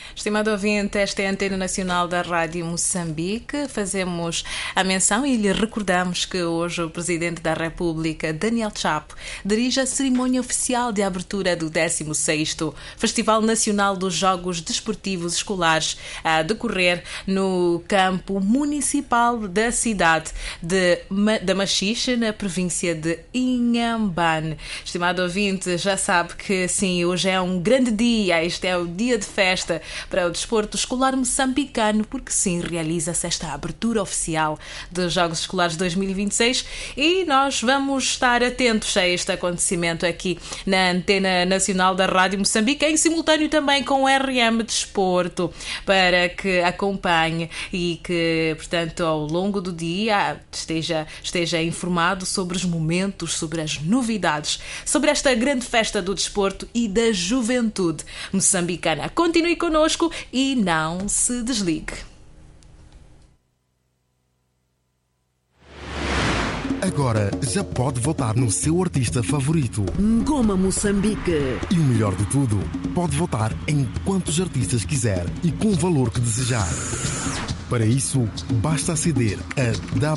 Estimado ouvinte, esta é a Antena Nacional da Rádio Moçambique. Fazemos a menção e lhe recordamos que hoje o Presidente da República, Daniel Chapo, dirige a cerimónia oficial de abertura do 16º Festival Nacional dos Jogos Desportivos Escolares, a decorrer no campo municipal da cidade da Machixe, na província de Inhambane. Estimado ouvinte, já sabe que sim, hoje é um grande dia, este é o dia de festa para o desporto escolar moçambicano, porque sim, realiza-se esta abertura oficial dos Jogos Escolares 2026 e nós vamos estar atentos a este acontecimento aqui na Antena Nacional da Rádio Moçambique, em simultâneo também com o RM Desporto, para que acompanhe e que, portanto, ao longo do dia esteja informado sobre os momentos, sobre as novidades, sobre esta grande festa do desporto e da juventude moçambicana. Continue connosco e não se desligue. Agora já pode votar no seu artista favorito. Ngoma Moçambique. E o melhor de tudo, pode votar em quantos artistas quiser e com o valor que desejar. Para isso, basta aceder a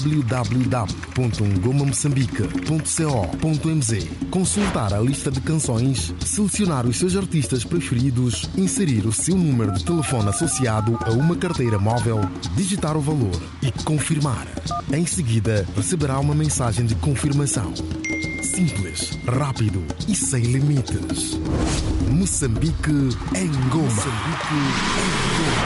www.ngomamoçambique.co.mz, consultar a lista de canções, selecionar os seus artistas preferidos, inserir o seu número de telefone associado a uma carteira móvel, digitar o valor e confirmar. Em seguida, receberá uma mensagem de confirmação. Simples, rápido e sem limites. Moçambique em Goma.